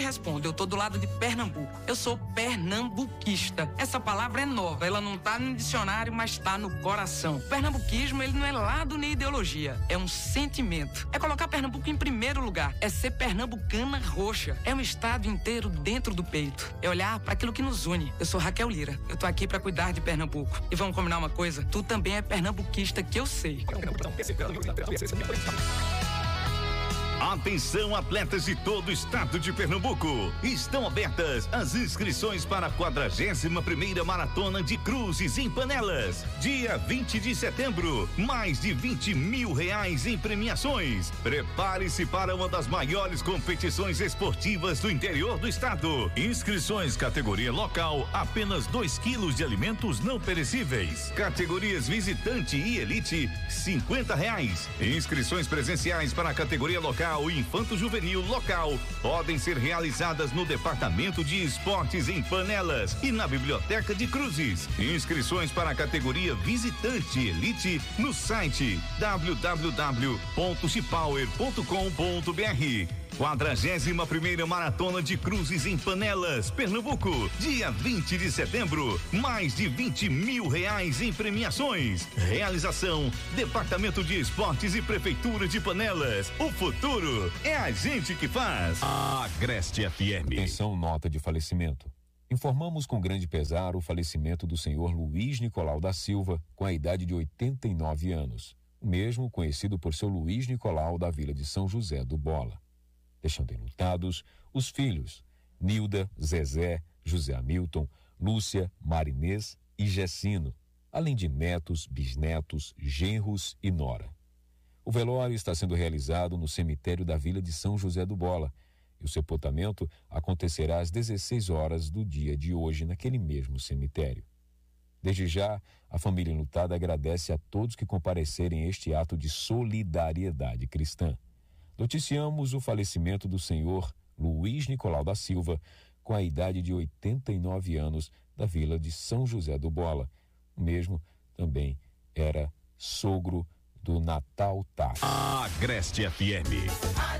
respondo, eu tô do lado de Pernambuco. Eu sou pernambuquista. Essa palavra é nova, ela não tá no dicionário, mas tá no coração. O pernambuquismo, ele não é lado nem ideologia, é um sentimento. É colocar Pernambuco em primeiro lugar, é ser pernambucana roxa. É um estado inteiro dentro do peito. É olhar para aquilo que nos une. Eu sou Raquel Lira, eu tô aqui para cuidar de Pernambuco. E vamos combinar uma coisa, tu também é pernambuquista, que eu sei. Atenção, atletas de todo o estado de Pernambuco. Estão abertas as inscrições para a 41ª Maratona de Cruzes em Panelas. Dia 20 de setembro. Mais de R$20 mil em premiações. Prepare-se para uma das maiores competições esportivas do interior do estado. Inscrições categoria local, apenas 2 quilos de alimentos não perecíveis. Categorias visitante e elite, R$50. Inscrições presenciais para a categoria local e infanto-juvenil local podem ser realizadas no Departamento de Esportes em Panelas e na Biblioteca de Cruzes. Inscrições para a categoria visitante elite no site www.chipower.com.br. 41ª Maratona de Cruzes em Panelas, Pernambuco, dia 20 de setembro. Mais de R$20 mil em premiações. Realização: Departamento de Esportes e Prefeitura de Panelas. O futuro é a gente que faz. Agreste FM. Atenção, nota de falecimento. Informamos com grande pesar o falecimento do senhor Luiz Nicolau da Silva, com a idade de 89 anos. O mesmo conhecido por seu Luiz Nicolau da Vila de São José do Bola. Deixando enlutados os filhos Nilda, Zezé, José Hamilton, Lúcia, Marinês e Gessino, além de netos, bisnetos, genros e nora. O velório está sendo realizado no cemitério da Vila de São José do Bola e o sepultamento acontecerá às 16 horas do dia de hoje naquele mesmo cemitério. Desde já, a família enlutada agradece a todos que comparecerem a este ato de solidariedade cristã. Noticiamos o falecimento do senhor Luiz Nicolau da Silva, com a idade de 89 anos, da Vila de São José do Bola. O mesmo também era sogro do Natal Taf. Agreste FM.